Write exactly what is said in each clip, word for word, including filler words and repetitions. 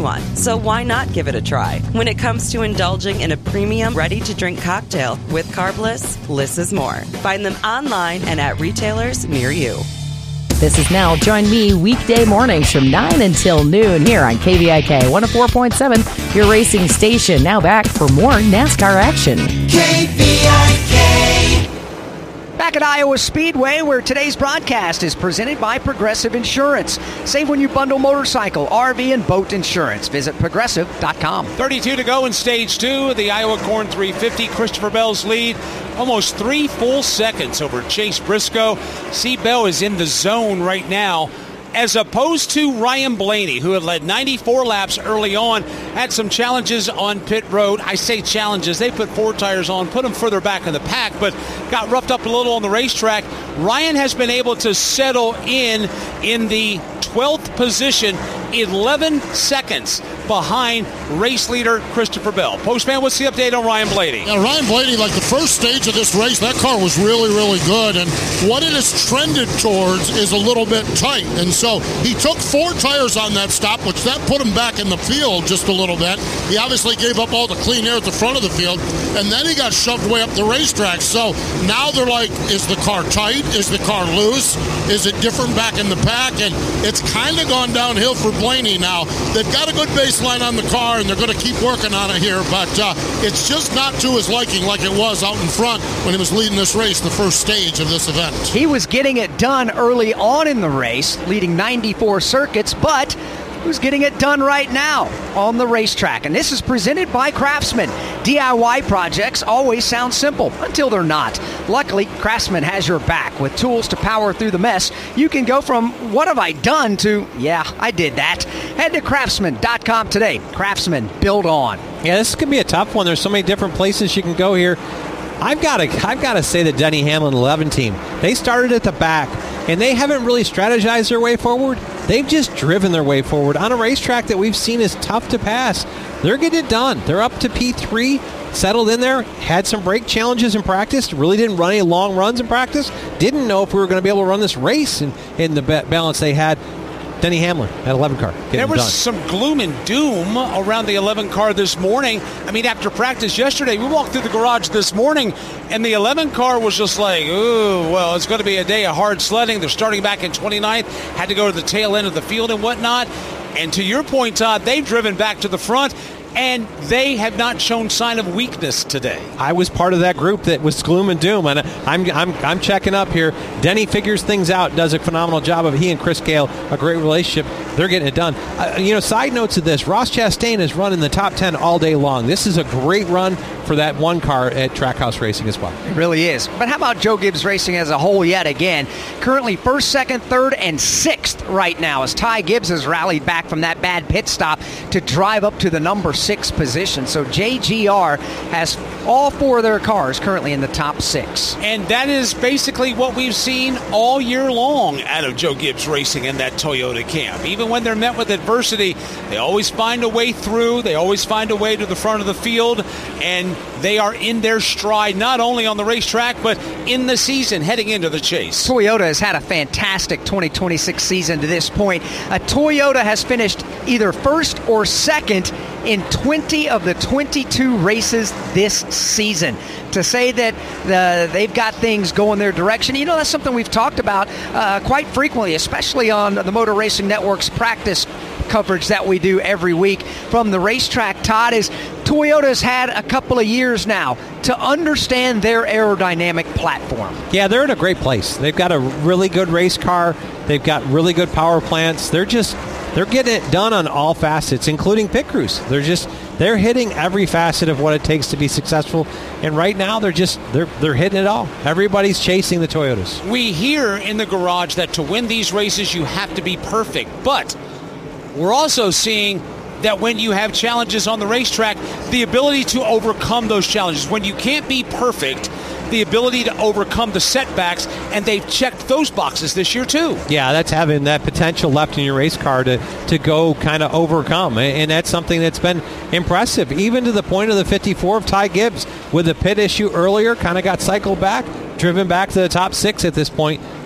everyone, so why not give it a try? When it comes to indulging in a premium, ready-to-drink cocktail with Carb Bliss, Bliss is more. Find them online and at retailers near you. This is Nell. Join me weekday mornings from nine until noon here on K V I K one oh four point seven, your racing station. Now back for more NASCAR action. K V I K. Back at Iowa Speedway, where today's broadcast is presented by Progressive Insurance. Save when you bundle motorcycle, R V, and boat insurance. Visit progressive dot com. thirty-two to go in stage two of the Iowa Corn three fifty. Christopher Bell's lead, almost three full seconds over Chase Briscoe. C. Bell is in the zone right now, as opposed to Ryan Blaney, who had led ninety-four laps early on, had some challenges on pit road. I say challenges. They put four tires on, put them further back in the pack, but got roughed up a little on the racetrack. Ryan has been able to settle in in the twelfth position, eleven seconds behind race leader Christopher Bell. Postman, what's the update on Ryan Blaney? Yeah, Ryan Blaney, like the first stage of this race, that car was really, really good, and what it has trended towards is a little bit tight, and so he took four tires on that stop, which that put him back in the field just a little bit. He obviously gave up all the clean air at the front of the field, and then he got shoved way up the racetrack. So now they're like, is the car tight? Is the car loose? Is it different back in the pack? And it's kind of gone downhill for Blaney now. They've got a good baseline on the car, and they're going to keep working on it here, but uh, it's just not to his liking like it was out in front when he was leading this race, the first stage of this event. He was getting it done early on in the race, leading ninety-four circuits, but who's getting it done right now on the racetrack? And this is presented by Craftsman. D I Y projects always sound simple until they're not. Luckily, Craftsman has your back. With tools to power through the mess, you can go from what have I done to, yeah, I did that. Head to craftsman dot com today. Craftsman, build on. Yeah, this could be a tough one. There's so many different places you can go here. I've got to I've got to say the Denny Hamlin eleven team, they started at the back, and they haven't really strategized their way forward. They've just driven their way forward on a racetrack that we've seen is tough to pass. They're getting it done. They're up to P three, settled in there, had some brake challenges in practice, really didn't run any long runs in practice, didn't know if we were going to be able to run this race in, in the balance they had. Denny Hamlin at eleven car. There was done. some gloom and doom around the eleven car this morning. I mean, after practice yesterday, we walked through the garage this morning, and the eleven car was just like, ooh, well, it's going to be a day of hard sledding. They're starting back in twenty-ninth, had to go to the tail end of the field and whatnot. And to your point, Todd, they've driven back to the front, and they have not shown sign of weakness today. I was part of that group that was gloom and doom, and I'm I'm I'm checking up here. Denny figures things out, does a phenomenal job of he and Chris Gale, a great relationship. They're getting it done. Uh, you know, side notes of this, Ross Chastain has run in the top ten all day long. This is a great run for that one car at Trackhouse Racing as well. It really is. But how about Joe Gibbs Racing as a whole yet again? Currently first, second, third, and sixth right now as Ty Gibbs has rallied back from that bad pit stop to drive up to the number six position. So J G R has all four of their cars currently in the top six. And that is basically what we've seen all year long out of Joe Gibbs Racing in that Toyota camp. Even when they're met with adversity, they always find a way through. They always find a way to the front of the field, and they are in their stride, not only on the racetrack, but in the season heading into the chase. Toyota has had a fantastic twenty twenty-six season to this point. A Toyota has finished either first or second in twenty of the twenty-two races this season. To say that the, they've got things going their direction, you know, that's something we've talked about uh, quite frequently, especially on the Motor Racing Network's practice coverage that we do every week from the racetrack. Todd, is Toyota's had a couple of years now to understand their aerodynamic platform. Yeah, they're in a great place. They've got a really good race car. They've got really good power plants. They're just they're getting it done on all facets, including pit crews. They're just they're hitting every facet of what it takes to be successful. And right now they're just they're they're hitting it all. Everybody's chasing the Toyotas. We hear in the garage that to win these races you have to be perfect, but we're also seeing that when you have challenges on the racetrack, the ability to overcome those challenges. When you can't be perfect, the ability to overcome the setbacks, and they've checked those boxes this year too. Yeah, that's having that potential left in your race car to, to go kind of overcome, and that's something that's been impressive, even to the point of the fifty-four of Ty Gibbs with the pit issue earlier, kind of got cycled back, driven back to the top six at this point.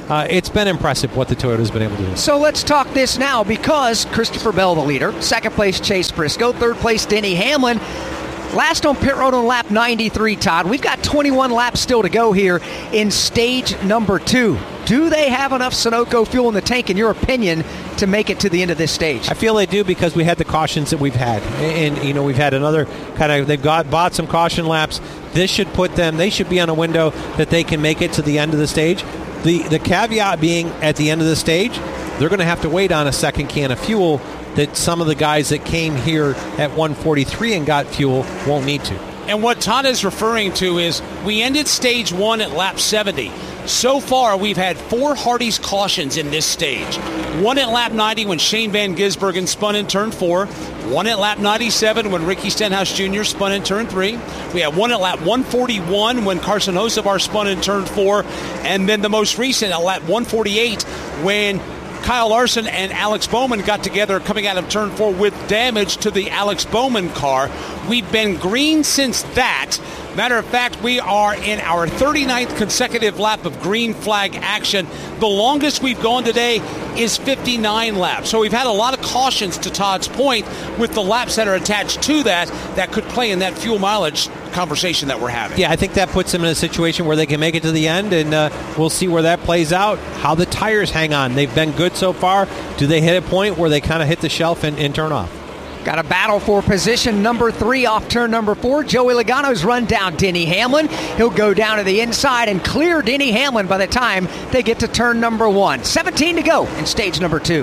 uh, it's been impressive what the Toyota's been able to do. So let's talk this now, because Christopher Bell, the leader, second place Chase Briscoe, third place Denny Hamlin. Last on pit road on lap ninety-three, Todd. We've got twenty-one laps still to go here in stage number two. Do they have enough Sunoco fuel in the tank, in your opinion, to make it to the end of this stage? I feel they do, because we had the cautions that we've had. And, you know, we've had another kind of, they've got bought some caution laps. This should put them, they should be on a window that they can make it to the end of the stage. The, the caveat being, at the end of the stage, they're going to have to wait on a second can of fuel that some of the guys that came here at one forty-three and got fuel won't need to. And what Todd is referring to is we ended stage one at lap seventy. So far, we've had four Hardee's cautions in this stage. One at lap ninety when Shane Van Gisbergen spun in turn four. One at lap ninety-seven when Ricky Stenhouse Junior spun in turn three. We had one at lap one forty-one when Carson Hocevar spun in turn four. And then the most recent at lap one forty-eight when Kyle Larson and Alex Bowman got together coming out of turn four with damage to the Alex Bowman car. We've been green since that. Matter of fact, we are in our thirty-ninth consecutive lap of green flag action. The longest we've gone today is fifty-nine laps. So we've had a lot of cautions, to Todd's point, with the laps that are attached to that that could play in that fuel mileage conversation that we're having. Yeah, I think that puts them in a situation where they can make it to the end, and uh, we'll see where that plays out, how the tires hang on. They've been good so far. Do they hit a point where they kind of hit the shelf and, and turn off? Got a battle for position number three off turn number four. Joey Logano's run down Denny Hamlin. He'll go down to the inside and clear Denny Hamlin by the time they get to turn number one. seventeen to go in stage number two.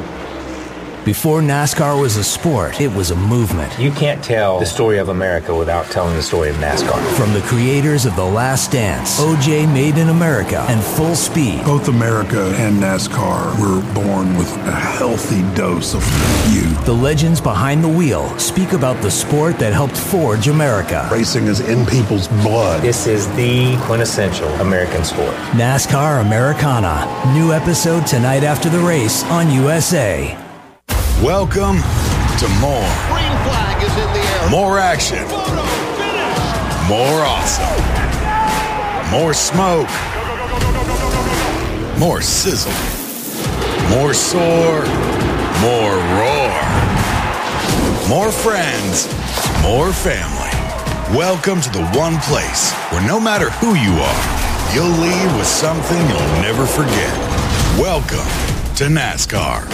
Before NASCAR was a sport, it was a movement. You can't tell the story of America without telling the story of NASCAR. From the creators of The Last Dance, O J Made in America, and Full Speed. Both America and NASCAR were born with a healthy dose of youth. The legends behind the wheel speak about the sport that helped forge America. Racing is in people's blood. This is the quintessential American sport. NASCAR Americana. New episode tonight after the race on U S A. Welcome to more. Green flag is in the air. More action. More awesome. More smoke. More sizzle. More soar. More roar. More friends. More family. Welcome to the one place where no matter who you are, you'll leave with something you'll never forget. Welcome to NASCAR.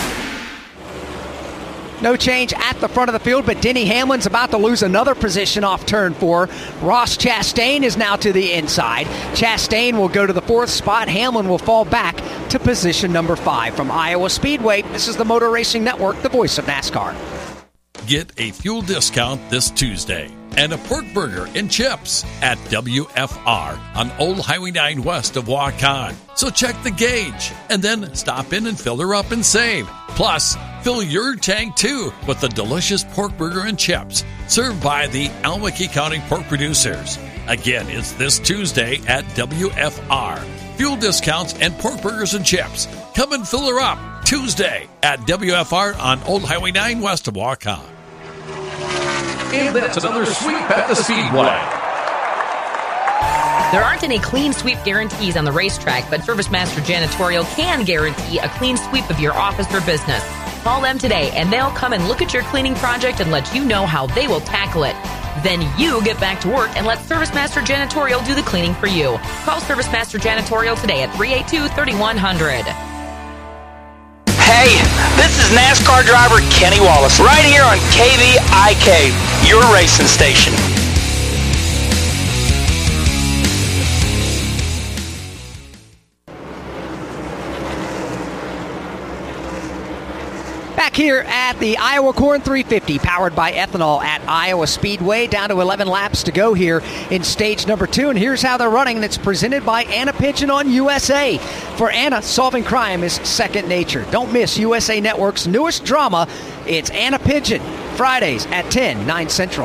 No change at the front of the field, but Denny Hamlin's about to lose another position off turn four. Ross Chastain is now to the inside. Chastain will go to the fourth spot. Hamlin will fall back to position number five. From Iowa Speedway, this is the Motor Racing Network, the voice of NASCAR. Get a fuel discount this Tuesday and a pork burger and chips at W F R on Old Highway nine west of Waukon. So check the gauge and then stop in and fill her up and save. Plus, fill your tank too with the delicious pork burger and chips served by the Almaky County Pork Producers. Again, it's this Tuesday at W F R. Fuel discounts and pork burgers and chips. Come and fill her up Tuesday at W F R on Old Highway nine west of Waukon. And that's another sweep at the Speedway. There aren't any clean sweep guarantees on the racetrack, but ServiceMaster Janitorial can guarantee a clean sweep of your office or business. Call them today, and they'll come and look at your cleaning project and let you know how they will tackle it. Then you get back to work and let ServiceMaster Janitorial do the cleaning for you. Call ServiceMaster Janitorial today at three eight two, three one zero zero. Hey, this is NASCAR driver Kenny Wallace, right here on K V I K, your racing station. Back here at the Iowa Corn three fifty, powered by ethanol at Iowa Speedway. Down to eleven laps to go here in stage number two. And here's how they're running. And it's presented by Anna Pigeon on U S A. For Anna, solving crime is second nature. Don't miss U S A Network's newest drama. It's Anna Pigeon, Fridays at ten, nine Central.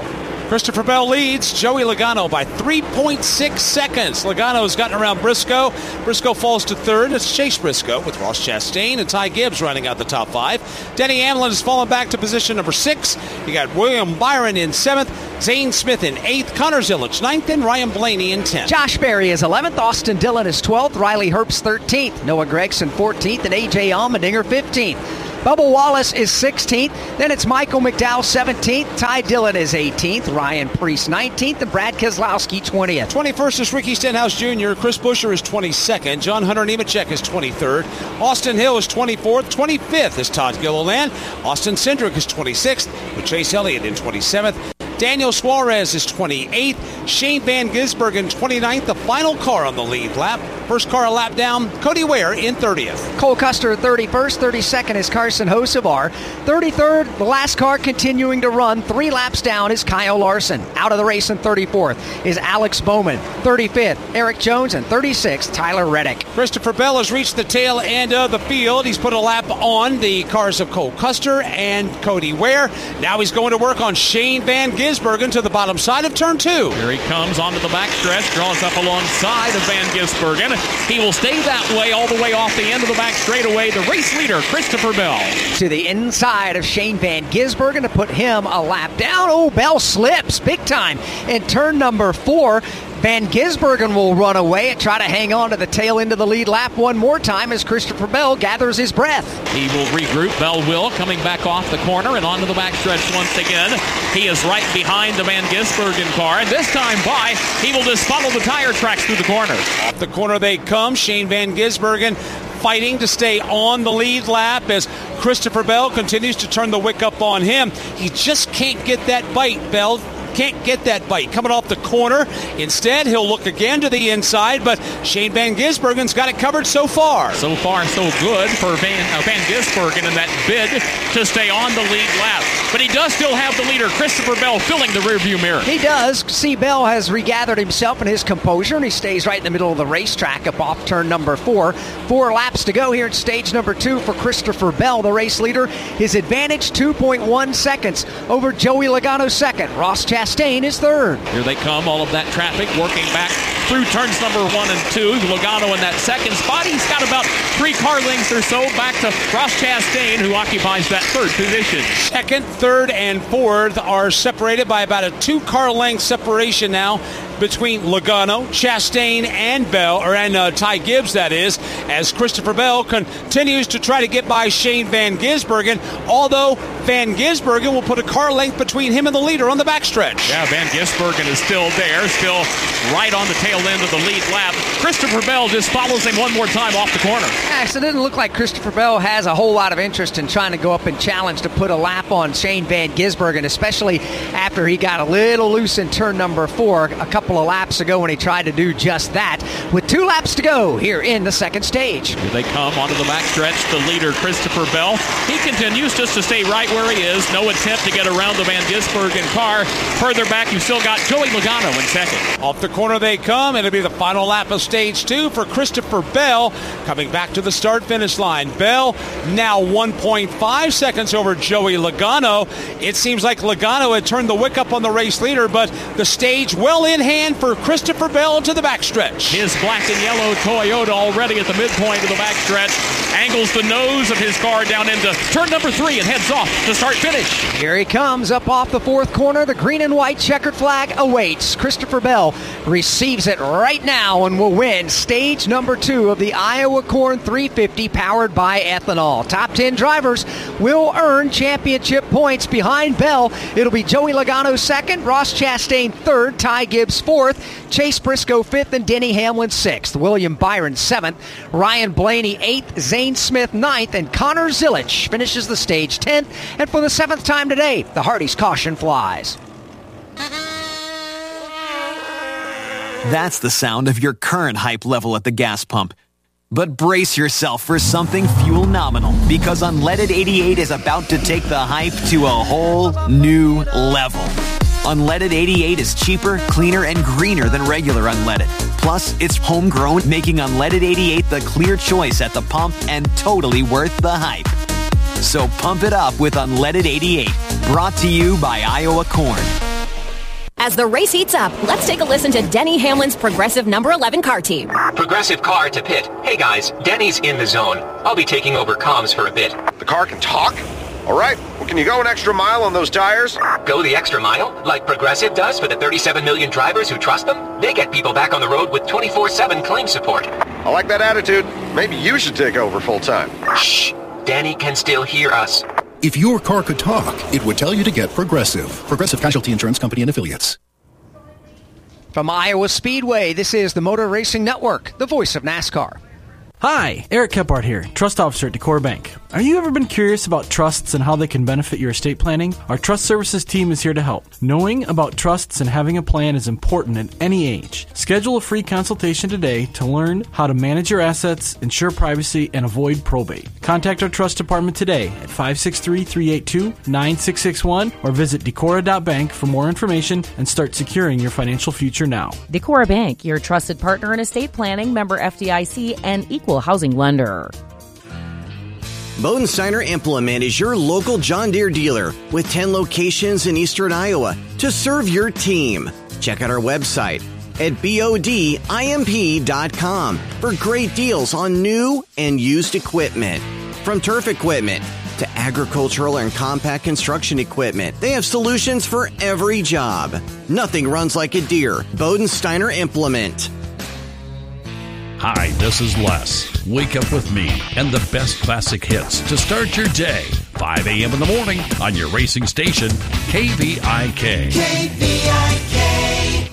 Christopher Bell leads Joey Logano by three point six seconds. Logano's gotten around Briscoe. Briscoe falls to third. It's Chase Briscoe with Ross Chastain and Ty Gibbs running out the top five. Denny Hamlin has fallen back to position number six. You got William Byron in seventh, Zane Smith in eighth, Connor Zilic ninth, and Ryan Blaney in tenth. Josh Berry is eleventh, Austin Dillon is twelfth, Riley Herbst thirteenth, Noah Gragson fourteenth, and A J Allmendinger fifteenth. Bubba Wallace is sixteenth. Then it's Michael McDowell seventeenth. Ty Dillon is eighteenth. Ryan Preece nineteenth. And Brad Keselowski twentieth. twenty-first is Ricky Stenhouse Junior Chris Buescher is twenty-second. John Hunter Nemechek is twenty-third. Austin Hill is twenty-fourth. twenty-fifth is Todd Gilliland. Austin Cindric is twenty-sixth with Chase Elliott in twenty-seventh. Daniel Suarez is twenty-eighth. Shane Van Gisbergen twenty-ninth, the final car on the lead lap. First car a lap down, Cody Ware in thirtieth. Cole Custer thirty-first. thirty-second is Carson Hocevar. thirty-third, the last car continuing to run. Three laps down is Kyle Larson. Out of the race in thirty-fourth is Alex Bowman. thirty-fifth, Eric Jones. And thirty-sixth, Tyler Reddick. Christopher Bell has reached the tail end of the field. He's put a lap on the cars of Cole Custer and Cody Ware. Now he's going to work on Shane Van Gisbergen to the bottom side of turn two. Here he comes onto the backstretch, draws up alongside of Van Gisbergen. He will stay that way all the way off the end of the back straightaway. The race leader, Christopher Bell. To the inside of Shane Van Gisbergen to put him a lap down. Oh, Bell slips big time in turn number four. Van Gisbergen will run away and try to hang on to the tail end of the lead lap one more time as Christopher Bell gathers his breath. He will regroup. Bell will, coming back off the corner and onto the backstretch once again. He is right behind the Van Gisbergen car, and this time by, he will just follow the tire tracks through the corner. Off the corner they come. Shane Van Gisbergen fighting to stay on the lead lap as Christopher Bell continues to turn the wick up on him. He just can't get that bite, Bell. Can't get that bite coming off the corner. Instead, he'll look again to the inside, but Shane Van Gisbergen's got it covered so far. So far, so good for Van, uh, Van Gisbergen in that bid to stay on the lead lap. But he does still have the leader, Christopher Bell, filling the rearview mirror. He does. See, Bell has regathered himself and his composure, and he stays right in the middle of the racetrack up off turn number four. Four laps to go here at stage number two for Christopher Bell, the race leader. His advantage, two point one seconds over Joey Logano second. Ross Chastain is third. Here they come, all of that traffic working back through turns number one and two. Logano in that second spot. He's got about three car lengths or so back to Ross Chastain, who occupies that third position. Second, third, and fourth are separated by about a two car length separation now between Logano, Chastain, and Bell, or and uh, Ty Gibbs, that is, as Christopher Bell continues to try to get by Shane Van Gisbergen, although Van Gisbergen will put a car length between him and the leader on the backstretch. Yeah, Van Gisbergen is still there, still right on the tail end of the lead lap. Christopher Bell just follows him one more time off the corner. Actually, it doesn't look like Christopher Bell has a whole lot of interest in trying to go up and challenge to put a lap on Shane Van Gisbergen, especially after he got a little loose in turn number four a couple of laps ago when he tried to do just that. With two laps to go here in the second stage. Here they come onto the backstretch. The leader, Christopher Bell. He continues just to stay right where he is. No attempt to get around the Van Gisbergen car. Further back, you've still got Joey Logano in second. Off the corner they come. It'll be the final lap of stage two for Christopher Bell. Coming back to the start-finish line. Bell now one point five seconds over Joey Logano. It seems like Logano had turned the wick up on the race leader, but the stage well in hand for Christopher Bell to the backstretch. His black and yellow Toyota already at the midpoint of the backstretch. Angles the nose of his car down into turn number three and heads off to start-finish. Here he comes up off the fourth corner. The green and white checkered flag awaits. Christopher Bell receives it right now and will win stage number two of the Iowa Corn three fifty powered by ethanol. Top ten drivers will earn championship points. Behind Bell, it'll be Joey Logano second, Ross Chastain third, Ty Gibbs fourth, Chase Briscoe fifth, and Denny Hamlin sixth. William Byron seventh, Ryan Blaney eighth, Zane Smith ninth, and Connor Zilic finishes the stage tenth. And for the seventh time today, the Hardy's caution flies. That's the sound of your current hype level at the gas pump. But brace yourself for something fuel nominal, because Unleaded eighty-eight is about to take the hype to a whole new level. Unleaded eighty-eight is cheaper, cleaner, and greener than regular unleaded. Plus, it's homegrown, making Unleaded eighty-eight the clear choice at the pump and totally worth the hype. So pump it up with Unleaded eighty-eight, brought to you by Iowa Corn. As the race heats up, let's take a listen to Denny Hamlin's Progressive number eleven car team. Progressive car to pit. Hey guys, Denny's in the zone. I'll be taking over comms for a bit. The car can talk? All right. Well, can you go an extra mile on those tires? Go the extra mile? Like Progressive does for the thirty-seven million drivers who trust them? They get people back on the road with twenty-four seven claim support. I like that attitude. Maybe you should take over full time. Shh. Danny can still hear us. If your car could talk, it would tell you to get Progressive. Progressive Casualty Insurance Company and Affiliates. From Iowa Speedway, this is the Motor Racing Network, the voice of NASCAR. Hi, Eric Kephart here, Trust Officer at Decor Bank. Are you ever been curious about trusts and how they can benefit your estate planning? Our Trust Services team is here to help. Knowing about trusts and having a plan is important at any age. Schedule a free consultation today to learn how to manage your assets, ensure privacy, and avoid probate. Contact our Trust Department today at five six three, three eight two, nine six six one or visit decora dot bank for more information and start securing your financial future now. Decora Bank, your trusted partner in estate planning, member F D I C, and equal housing lender. Bodensteiner Implement is your local John Deere dealer with ten locations in eastern Iowa to serve your team. Check out our website at bodimp dot com for great deals on new and used equipment. From turf equipment to agricultural and compact construction equipment, they have solutions for every job. Nothing runs like a Deere. Bodensteiner Implement. Hi, this is Les. Wake up with me and the best classic hits to start your day. five a.m. in the morning on your racing station, K V I K. K V I K.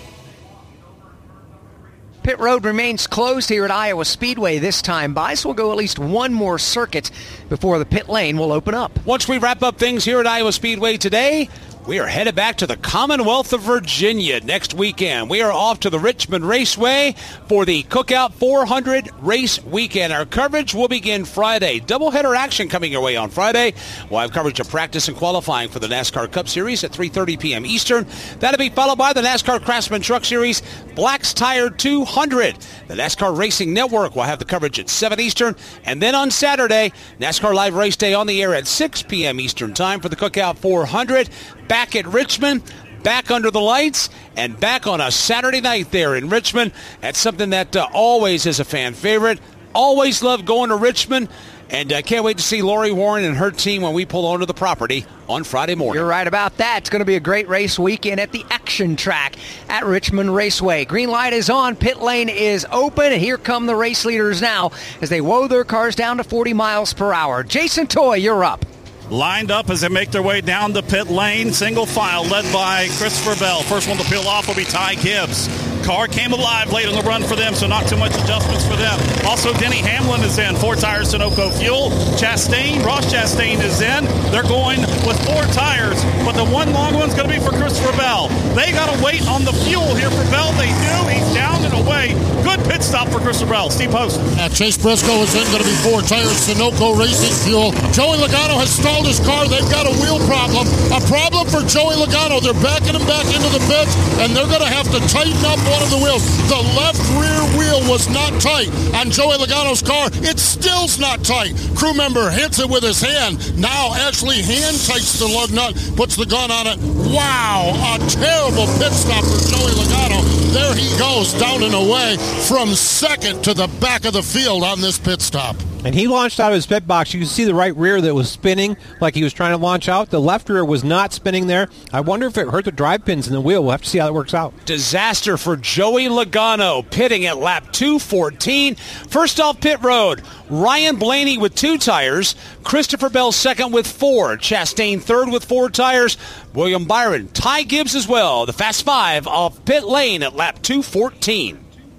Pit road remains closed here at Iowa Speedway this time by, so we'll go at least one more circuit before the pit lane will open up. Once we wrap up things here at Iowa Speedway today, we are headed back to the Commonwealth of Virginia next weekend. We are off to the Richmond Raceway for the Cookout four hundred race weekend. Our coverage will begin Friday. Doubleheader action coming your way on Friday. We'll have coverage of practice and qualifying for the NASCAR Cup Series at three thirty p.m. Eastern. That'll be followed by the NASCAR Craftsman Truck Series Black's Tire two hundred. The NASCAR Racing Network will have the coverage at seven Eastern. And then on Saturday, NASCAR Live Race Day on the air at six p.m. Eastern Time for the Cookout four hundred. Back at Richmond, back under the lights, and back on a Saturday night there in Richmond. That's something that uh, always is a fan favorite. Always love going to Richmond, and I uh, can't wait to see Lori Warren and her team when we pull onto the property on Friday morning. You're right about that. It's going to be a great race weekend at the Action Track at Richmond Raceway. Green light is on, pit lane is open, and here come the race leaders now as they woe their cars down to forty miles per hour. Jason Toy, you're up. Lined up as they make their way down the pit lane, single file led by Christopher Bell. First one to peel off will be Ty Gibbs. Car came alive late on the run for them, so not too much adjustments for them. Also, Denny Hamlin is in. Four tires, Sunoco Fuel. Chastain, Ross Chastain is in. They're going with four tires, but the one long one's going to be for Christopher Bell. They got to wait on the fuel here for Bell. They do. He's down and away. Good pit stop for Christopher Bell. Steve Post. Uh, Chase Briscoe is in, going to be four tires, Sunoco Racing Fuel. Joey Logano has stalled his car. They've got a wheel problem. A problem for Joey Logano. They're backing him back into the pits, and they're going to have to tighten up one of the wheels. The left rear wheel was not tight on Joey Logano's car. It still's not tight. Crew member hits it with his hand. Now actually hand tights the lug nut, puts the gun on it. Wow, a terrible pit stop for Joey Logano. There he goes, down and away from second to the back of the field on this pit stop. And he launched out of his pit box. You can see the right rear that was spinning like he was trying to launch out. The left rear was not spinning there. I wonder if it hurt the drive pins in the wheel. We'll have to see how it works out. Disaster for Joey Logano, pitting at lap two fourteen. First off pit road, Ryan Blaney with two tires. Christopher Bell second with four. Chastain third with four tires. William Byron, Ty Gibbs as well. The Fast Five off pit lane at lap two fourteen.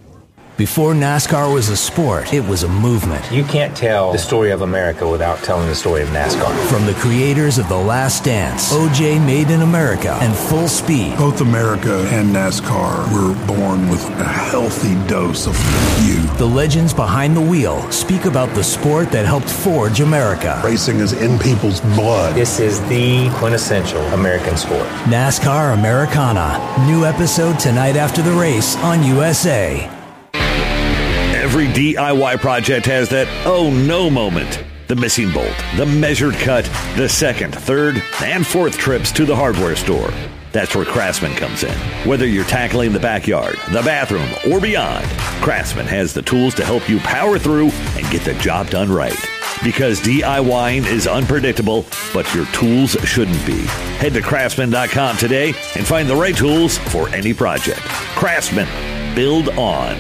Before NASCAR was a sport, it was a movement. You can't tell the story of America without telling the story of NASCAR. From the creators of The Last Dance, O J Made in America, and Full Speed. Both America and NASCAR were born with a healthy dose of you. The legends behind the wheel speak about the sport that helped forge America. Racing is in people's blood. This is the quintessential American sport. NASCAR Americana. New episode tonight after the race on U S A. Every D I Y project has that oh no moment. The missing bolt, the measured cut, the second, third, and fourth trips to the hardware store. That's where Craftsman comes in. Whether you're tackling the backyard, the bathroom, or beyond, Craftsman has the tools to help you power through and get the job done right. Because DIYing is unpredictable, but your tools shouldn't be. Head to craftsman dot com today and find the right tools for any project. Craftsman. Build on.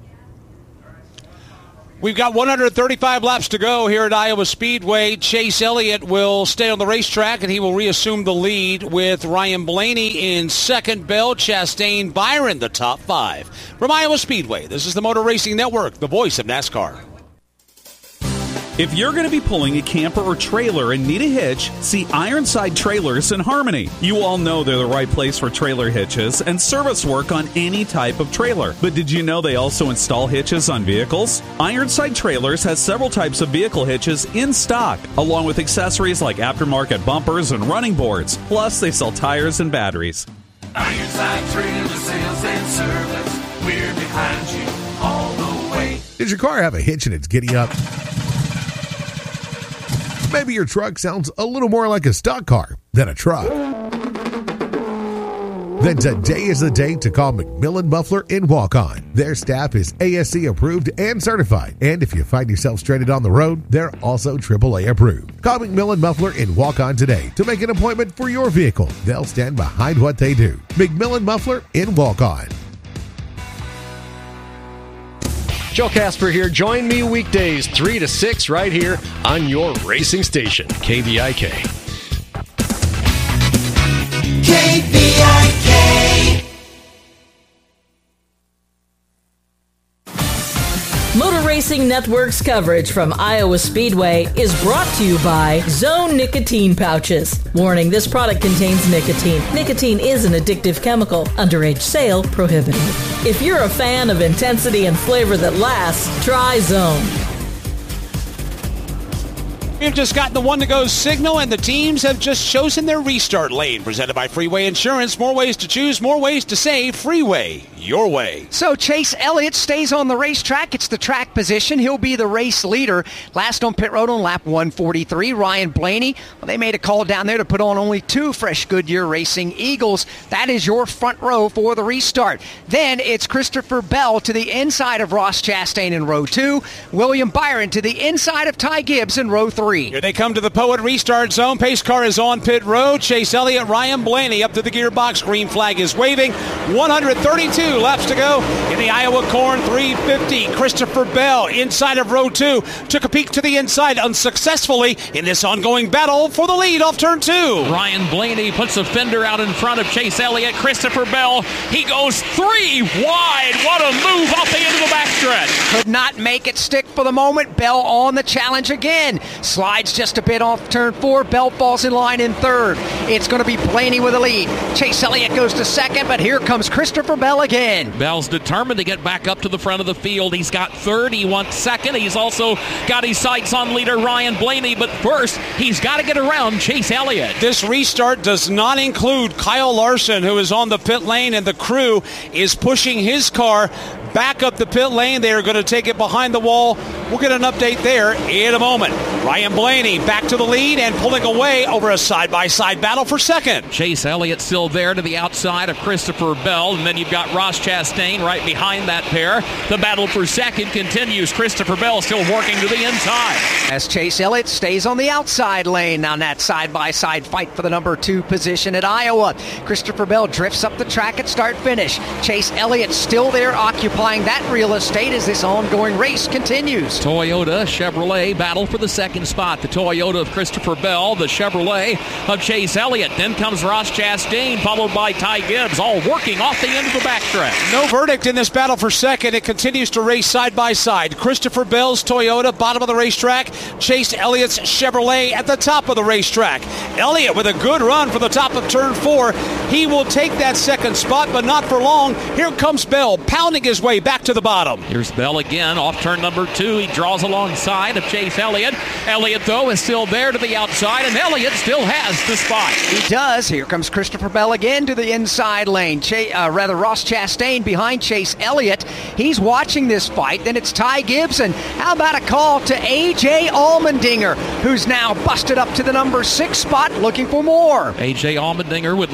We've got one hundred thirty-five laps to go here at Iowa Speedway. Chase Elliott will stay on the racetrack, and he will reassume the lead with Ryan Blaney in second. Bell, Chastain, Byron, the top five. From Iowa Speedway, this is the Motor Racing Network, the voice of NASCAR. If you're going to be pulling a camper or trailer and need a hitch, see Ironside Trailers in Harmony. You all know they're the right place for trailer hitches and service work on any type of trailer. But did you know they also install hitches on vehicles? Ironside Trailers has several types of vehicle hitches in stock, along with accessories like aftermarket bumpers and running boards. Plus, they sell tires and batteries. Ironside Trailer Sales and Service. We're behind you all the way. Does your car have a hitch and it's giddy up? Maybe your truck sounds a little more like a stock car than a truck. Then today is the day to call McMillan Muffler in Walk-On. Their staff is A S C approved and certified. And if you find yourself stranded on the road, they're also triple A approved. Call McMillan Muffler in Walk-On today to make an appointment for your vehicle. They'll stand behind what they do. McMillan Muffler in Walk-On. Joe Casper here. Join me weekdays three to six right here on your racing station, K V I K. K V I K. Motor Racing Network's coverage from Iowa Speedway is brought to you by Zone Nicotine Pouches. Warning, this product contains nicotine. Nicotine is an addictive chemical. Underage sale prohibited. If you're a fan of intensity and flavor that lasts, try Zone. We've just gotten the one-to-go signal, and the teams have just chosen their restart lane. Presented by Freeway Insurance. More ways to choose, more ways to save. Freeway, your way. So Chase Elliott stays on the racetrack. It's the track position. He'll be the race leader. Last on pit road on lap one forty-three, Ryan Blaney. Well, they made a call down there to put on only two fresh Goodyear Racing Eagles. That is your front row for the restart. Then it's Christopher Bell to the inside of Ross Chastain in row two. William Byron to the inside of Ty Gibbs in row three. Here they come to the Poet restart zone. Pace car is on pit road. Chase Elliott, Ryan Blaney up to the gearbox. Green flag is waving. one hundred thirty-two laps to go in the Iowa Corn three fifty. Christopher Bell inside of row two. Took a peek to the inside unsuccessfully in this ongoing battle for the lead off turn two. Ryan Blaney puts a fender out in front of Chase Elliott. Christopher Bell, he goes three wide. What a move off the end of the backstretch. Could not make it stick for the moment. Bell on the challenge again. Slides just a bit off turn four. Bell falls in line in third. It's going to be Blaney with a lead. Chase Elliott goes to second, but here comes Christopher Bell again. Bell's determined to get back up to the front of the field. He's got third. He wants second. He's also got his sights on leader Ryan Blaney, but first, he's got to get around Chase Elliott. This restart does not include Kyle Larson, who is on the pit lane, and the crew is pushing his car back up the pit lane. They are going to take it behind the wall. We'll get an update there in a moment. Ryan Blaney back to the lead and pulling away over a side-by-side battle for second. Chase Elliott still there to the outside of Christopher Bell, and then you've got Ross Chastain right behind that pair. The battle for second continues. Christopher Bell still working to the inside. As Chase Elliott stays on the outside lane on that side-by-side fight for the number two position at Iowa. Christopher Bell drifts up the track at start-finish. Chase Elliott still there occupying that real estate as this ongoing race continues. Toyota Chevrolet battle for the second spot. The Toyota of Christopher Bell, the Chevrolet of Chase Elliott. Then comes Ross Chastain, followed by Ty Gibbs, all working off the end of the backstretch. No verdict in this battle for second. It continues to race side by side. Christopher Bell's Toyota, bottom of the racetrack. Chase Elliott's Chevrolet at the top of the racetrack. Elliott with a good run for the top of turn four. He will take that second spot, but not for long. Here comes Bell, pounding his way back to the bottom. Here's Bell again, off turn number two. He draws alongside of Chase Elliott. Elliott, though, is still there to the outside, and Elliott still has the spot. He does. Here comes Christopher Bell again to the inside lane. Ch- uh, rather, Ross Chastain behind Chase Elliott. He's watching this fight. Then it's Ty Gibson. How about a call to A J Allmendinger, who's now busted up to the number six spot looking for more. A J Allmendinger would love to crack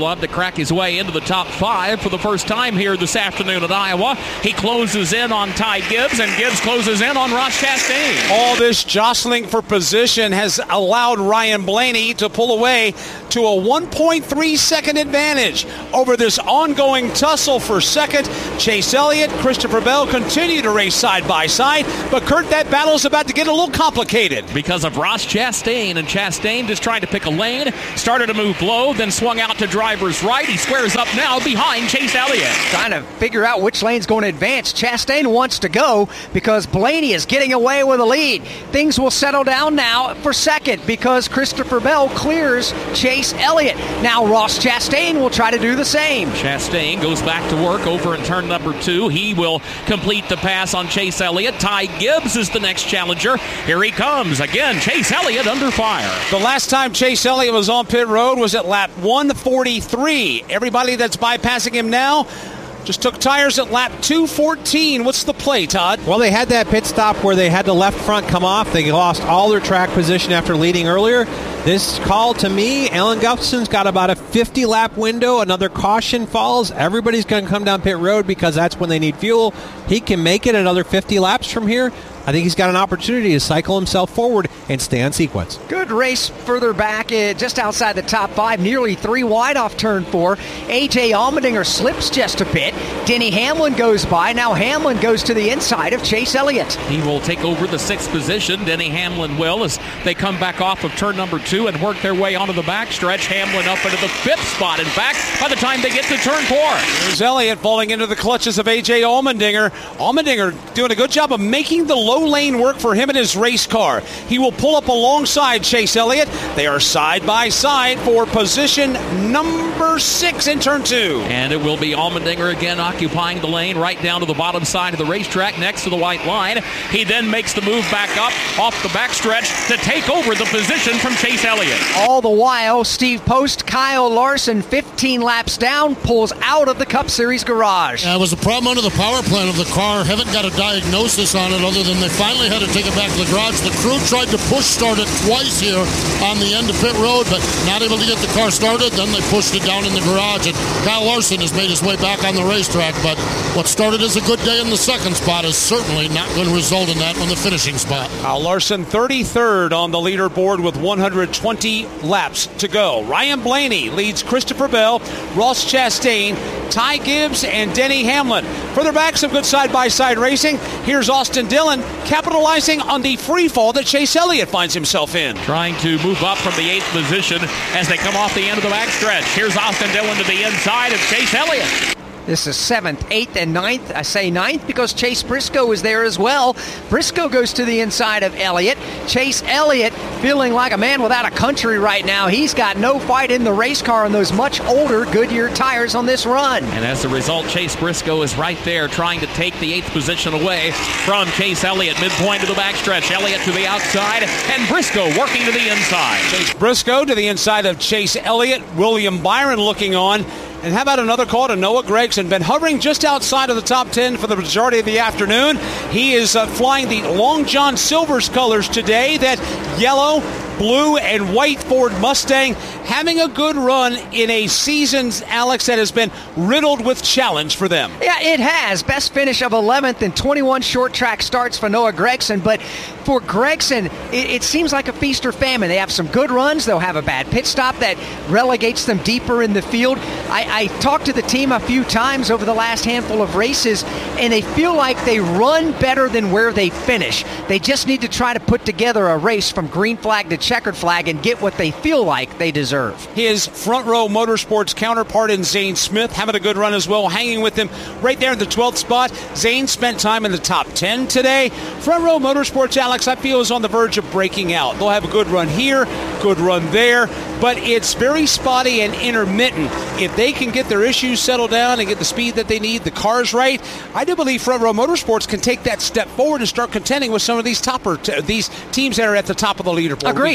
crack his way into the top five for the first time here this afternoon at Iowa. He closes in on Ty Gibbs, and Gibbs closes in on Ross Chastain. All this jostling for position has allowed Ryan Blaney to pull away to a one point three second advantage over this ongoing tussle for second. Chase Elliott, Christopher Bell continue to race side by side, but Kurt, that battle's about to get a little complicated. Because of Ross Chastain, and Chastain just trying to pick a lane, started to move low, then swung out to driver's right. He squares up now behind Chase Elliott. Trying to figure out which lane's going to advance. Chastain wants to go because Blaney is getting away with a lead. Things will settle down now for second because Christopher Bell clears Chase Elliott. Now Ross Chastain will try to do the same. Chastain goes back to work over in turn number two. He will complete the pass on Chase Elliott. Ty Gibbs is the next challenger. Here he comes. Again, Chase Elliott under fire. The last time Chase Elliott was on pit road was at lap one forty-three. Everybody that's bypassing him now just took tires at lap two fourteen. What's the play, Todd? Well, they had that pit stop where they had the left front come off. They lost all their track position after leading earlier. This call, to me, Alan Gustafson's got about a fifty-lap window. Another caution falls. Everybody's going to come down pit road because that's when they need fuel. He can make it another fifty laps from here. I think he's got an opportunity to cycle himself forward and stay on sequence. Good race further back, uh, just outside the top five, nearly three wide off turn four. A J Allmendinger slips just a bit. Denny Hamlin goes by. Now Hamlin goes to the inside of Chase Elliott. He will take over the sixth position. Denny Hamlin will, as they come back off of turn number two and work their way onto the backstretch. Hamlin up into the fifth spot. In fact, by the time they get to turn four. There's Elliott falling into the clutches of A J Allmendinger. Allmendinger doing a good job of making the low lane work for him and his race car. He will pull up alongside Chase Elliott. They are side by side for position number six in turn two. And it will be Allmendinger again occupying the lane right down to the bottom side of the racetrack next to the white line. He then makes the move back up off the backstretch to take over the position from Chase Elliott. All the while, Steve Post, Kyle Larson, fifteen laps down, pulls out of the Cup Series garage. Yeah, it was a problem under the power plant of the car. Haven't got a diagnosis on it other than they finally had to take it back to the garage. The crew tried to push start it twice here on the end of pit road, but not able to get the car started. Then they pushed it down in the garage, and Kyle Larson has made his way back on the racetrack. But what started as a good day in the second spot is certainly not going to result in that on the finishing spot. Kyle Larson, thirty-third on the leaderboard with one hundred twenty laps to go. Ryan Blaney leads Christopher Bell, Ross Chastain, Ty Gibbs, and Denny Hamlin. Further back, some good side-by-side racing. Here's Austin Dillon capitalizing on the free fall that Chase Elliott finds himself in. Trying to move up from the eighth position as they come off the end of the backstretch. Here's Austin Dillon to the inside of Chase Elliott. This is seventh, eighth, and ninth. I say ninth because Chase Briscoe is there as well. Briscoe goes to the inside of Elliott. Chase Elliott feeling like a man without a country right now. He's got no fight in the race car on those much older Goodyear tires on this run. And as a result, Chase Briscoe is right there trying to take the eighth position away from Chase Elliott. Midpoint of the backstretch. Elliott to the outside and Briscoe working to the inside. Chase Briscoe to the inside of Chase Elliott. William Byron looking on. And how about another call to Noah Gragson? Been hovering just outside of the top ten for the majority of the afternoon. He is uh, flying the Long John Silver's colors today. That yellow, blue, and white Ford Mustang having a good run in a season, Alex, that has been riddled with challenge for them. Yeah, it has. Best finish of eleventh and twenty-one short track starts for Noah Gragson. But for Gragson, it, it seems like a feast or famine. They have some good runs. They'll have a bad pit stop that relegates them deeper in the field. I, I talked to the team a few times over the last handful of races, and they feel like they run better than where they finish. They just need to try to put together a race from green flag to checkered flag and get what they feel like they deserve. His Front Row Motorsports counterpart in Zane Smith having a good run as well, hanging with him right there in the twelfth spot. Zane spent time in the top ten today. Front Row Motorsports, Alex, I feel is on the verge of breaking out. They'll have a good run here, good run there, but it's very spotty and intermittent. If they can get their issues settled down and get the speed that they need, the cars right, I do believe Front Row Motorsports can take that step forward and start contending with some of these topper t- these teams that are at the top of the leaderboard. Agree.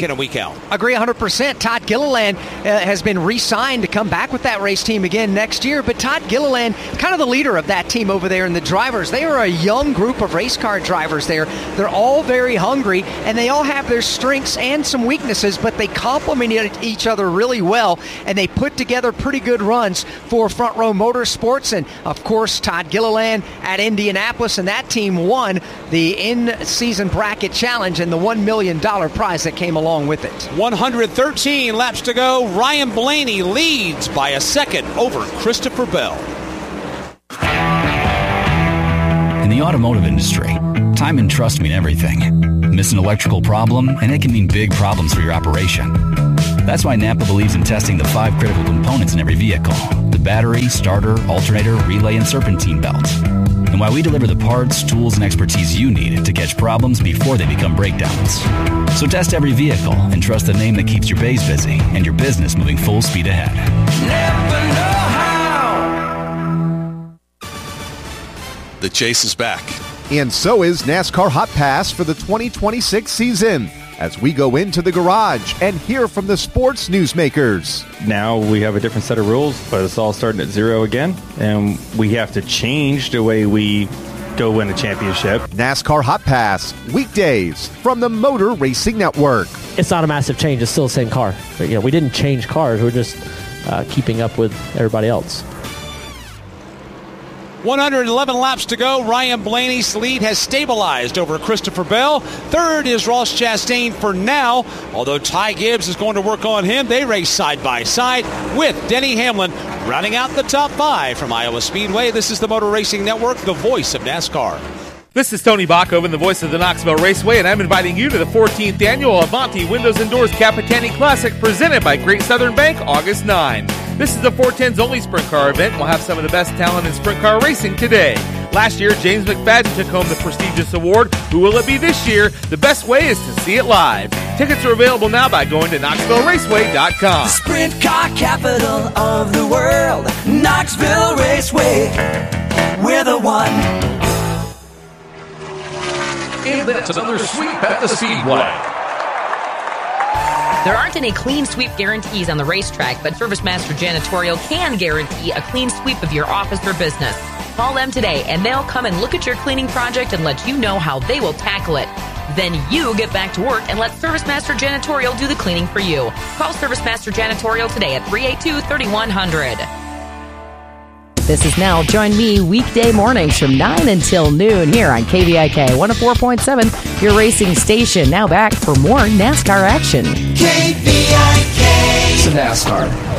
in and week out. Agree one hundred percent. Todd Gilliland uh, has been re-signed to come back with that race team again next year. But Todd Gilliland, kind of the leader of that team over there, and the drivers, they are a young group of race car drivers there. They're all very hungry, and they all have their strengths and some weaknesses, but they complement each other really well, and they put together pretty good runs for Front Row Motorsports. And, of course, Todd Gilliland at Indianapolis, and that team won the in-season bracket challenge and the one million dollars prize that came along with it. one hundred thirteen laps to go. Ryan Blaney leads by a second over Christopher Bell. In the automotive industry, time and trust mean everything. Miss an electrical problem, and it can mean big problems for your operation. That's why Napa believes in testing the five critical components in every vehicle: the battery, starter, alternator, relay, and serpentine belt. And why we deliver the parts, tools, and expertise you need to catch problems before they become breakdowns. So test every vehicle and trust the name that keeps your bays busy and your business moving full speed ahead. Never know how. The chase is back. And so is NASCAR Hot Pass for the twenty twenty-six season, as we go into the garage and hear from the sports newsmakers. Now we have a different set of rules, but it's all starting at zero again, and we have to change the way we go win a championship. NASCAR Hot Pass, weekdays from the Motor Racing Network. It's not a massive change. It's still the same car. But, you know, we didn't change cars. We're just uh, keeping up with everybody else. one hundred eleven laps to go. Ryan Blaney's lead has stabilized over Christopher Bell. Third is Ross Chastain for now, although Ty Gibbs is going to work on him. They race side by side with Denny Hamlin rounding out the top five from Iowa Speedway. This is the Motor Racing Network, the voice of NASCAR. This is Tony Bachoven, the voice of the Knoxville Raceway, and I'm inviting you to the fourteenth annual Avanti Windows and Doors Capitani Classic presented by Great Southern Bank, August ninth. This is the four ten's only sprint car event. We'll have some of the best talent in sprint car racing today. Last year, James McFadden took home the prestigious award. Who will it be this year? The best way is to see it live. Tickets are available now by going to Knoxville Raceway dot com. The sprint car capital of the world, Knoxville Raceway. We're the one. And that's another sweep at the Speedway. There aren't any clean sweep guarantees on the racetrack, but ServiceMaster Janitorial can guarantee a clean sweep of your office or business. Call them today, and they'll come and look at your cleaning project and let you know how they will tackle it. Then you get back to work and let ServiceMaster Janitorial do the cleaning for you. Call ServiceMaster Janitorial today at three eight two, three one zero zero. This is Nell. Join me weekday mornings from nine until noon here on K V I K one oh four point seven, your racing station. Now back for more NASCAR action. K V I K. It's NASCAR.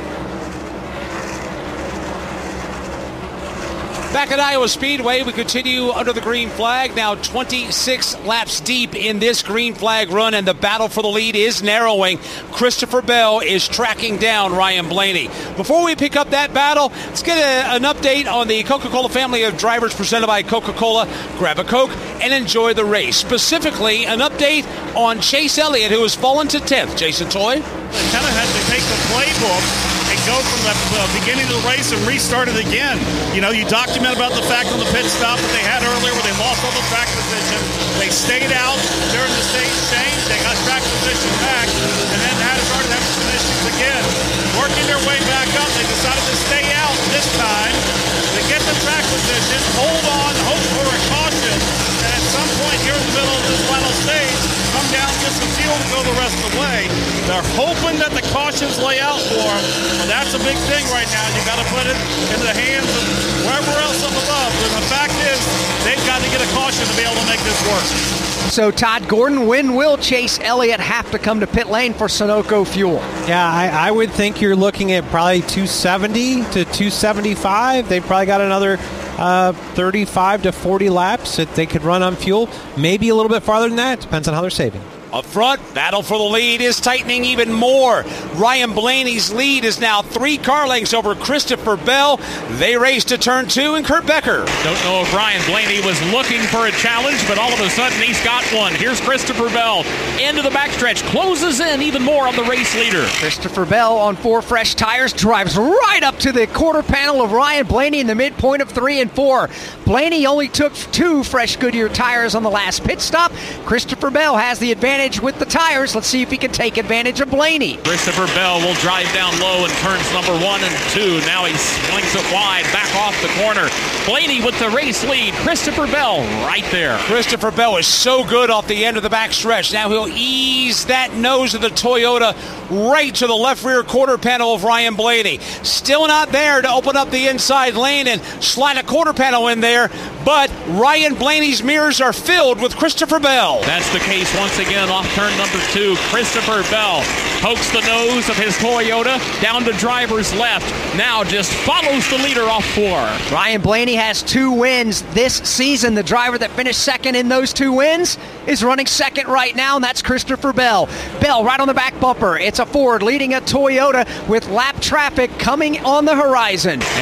Back at Iowa Speedway, we continue under the green flag. Now twenty-six laps deep in this green flag run, and the battle for the lead is narrowing. Christopher Bell is tracking down Ryan Blaney. Before we pick up that battle, let's get a, an update on the Coca-Cola family of drivers presented by Coca-Cola. Grab a Coke and enjoy the race. Specifically, an update on Chase Elliott, who has fallen to tenth. Jason Toy? They kind of had to take the playbook and go from the uh, beginning of the race and restart it again. You know, you document about the fact on the pit stop that they had earlier where they lost all the track position. They stayed out during the stage change. They got track position back and then had started having some issues again. Working their way back up, they decided to stay out this time to get the track position, hold on, hope for a caution, and at some point here in the middle of this final stage, come down just a field and go the rest of the way. They're hoping that the cautions lay out for them. Well, that's a big thing right now. You got to put it in the hands of wherever else up above. And the fact is, they've got to get a caution to be able to make this work. So, Todd Gordon, when will Chase Elliott have to come to pit lane for Sunoco fuel? Yeah, I, I would think you're looking at probably two seventy to two seventy-five. They've probably got another uh, thirty-five to forty laps that they could run on fuel. Maybe a little bit farther than that. Depends on how they're saving. Up front, battle for the lead is tightening even more. Ryan Blaney's lead is now three car lengths over Christopher Bell. They race to turn two, and Kurt Becker. Don't know if Ryan Blaney was looking for a challenge, but all of a sudden he's got one. Here's Christopher Bell into the backstretch, closes in even more on the race leader. Christopher Bell on four fresh tires drives right up to the quarter panel of Ryan Blaney in the midpoint of three and four. Blaney only took two fresh Goodyear tires on the last pit stop. Christopher Bell has the advantage advantage with the tires. Let's see if he can take advantage of Blaney. Christopher Bell will drive down low in turns number one and two. Now he swings it wide, back off the corner. Blaney with the race lead. Christopher Bell right there. Christopher Bell is so good off the end of the back stretch. Now he'll ease that nose of the Toyota right to the left rear quarter panel of Ryan Blaney. Still not there to open up the inside lane and slide a quarter panel in there, but Ryan Blaney's mirrors are filled with Christopher Bell. That's the case once again off turn number two. Christopher Bell pokes the nose of his Toyota down to driver's left. Now just follows the leader off four. Ryan Blaney has two wins this season. The driver that finished second in those two wins is running second right now, and that's Christopher Bell. Bell right on the back bumper. It's a Ford leading a Toyota with lap traffic coming on the horizon.